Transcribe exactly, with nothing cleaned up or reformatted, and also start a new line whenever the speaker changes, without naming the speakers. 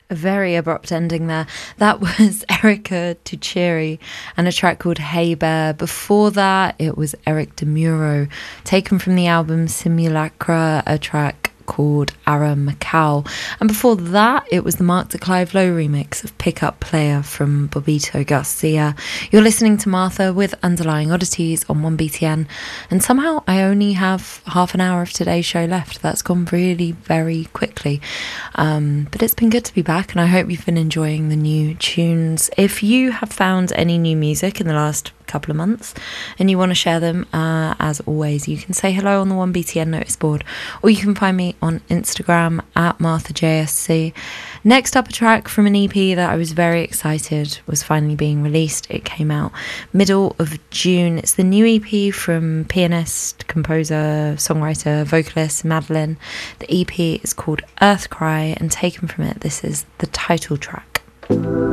A very abrupt ending there. That was Erica Tuchiri and a track called Hey Bear. Before that, it was Eric DeMuro, taken from the album Simulacra, a track called Ara Macau. And before that, it was the Mark de Clive Lowe remix of Pick Up Player from Bobito Garcia. You're listening to Martha with Underlying Oddities on one B T N, and somehow I only have half an hour of today's show left. That's gone really very quickly, um, but it's been good to be back, and I hope you've been enjoying the new tunes. If you have found any new music in the last couple of months and you want to share them, uh, as always, you can say hello on the one B T N notice board, or you can find me on Instagram at Martha J S C. Next up, a track from an E P that I was very excited was finally being released. It came out middle of June. It's the new E P from pianist, composer, songwriter, vocalist Madeline. The E P is called Earthcry, and taken from it, this is the title track.